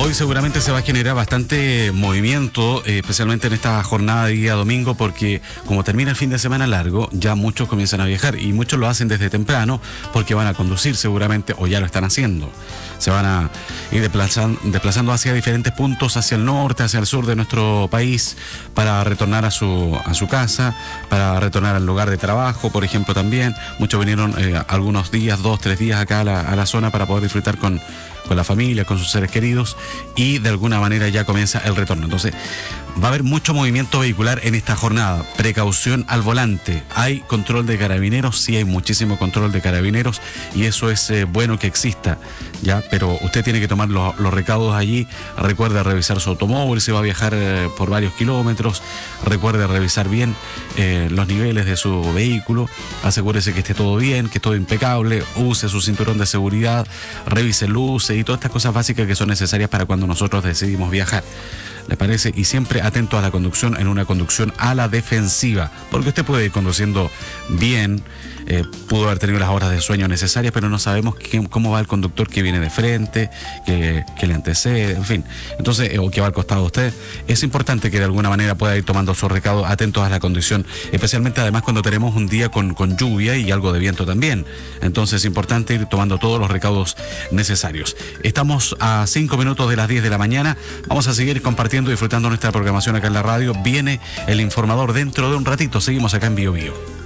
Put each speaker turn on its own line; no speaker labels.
Hoy seguramente se va a generar bastante movimiento, especialmente en esta jornada de día domingo, porque como termina el fin de semana largo, ya muchos comienzan a viajar y muchos lo hacen desde temprano porque van a conducir seguramente o ya lo están haciendo. Se van a ir desplazando hacia diferentes puntos, hacia el norte, hacia el sur de nuestro país, para retornar a su casa, para retornar al lugar de trabajo, por ejemplo, también. Muchos vinieron algunos días, 2, 3 días acá a la zona para poder disfrutar con la familia, con sus seres queridos, y de alguna manera ya comienza el retorno. Entonces va a haber mucho movimiento vehicular en esta jornada. Precaución al volante. Hay control de carabineros, sí, hay muchísimo control de carabineros y eso es bueno que exista, ya, pero usted tiene que tomar los recaudos allí. Recuerde revisar su automóvil, si va a viajar por varios kilómetros. Recuerde revisar bien los niveles de su vehículo. Asegúrese que esté todo bien, que todo impecable. Use su cinturón de seguridad, revise luces y todas estas cosas básicas que son necesarias para cuando nosotros decidimos viajar. ¿Le parece? Y siempre atento a la conducción, en una conducción a la defensiva, porque usted puede ir conduciendo bien, pudo haber tenido las horas de sueño necesarias, pero no sabemos cómo va el conductor que viene de frente, que le antecede, en fin, entonces, o que va al costado de usted. Es importante que de alguna manera pueda ir tomando su recaudo, atentos a la condición, especialmente además cuando tenemos un día con lluvia y algo de viento también. Entonces es importante ir tomando todos los recaudos necesarios. Estamos a 5 minutos de las 10 de la mañana, vamos a seguir compartiendo y disfrutando nuestra programación acá en la radio. Viene el informador dentro de un ratito, seguimos acá en Bio Bio.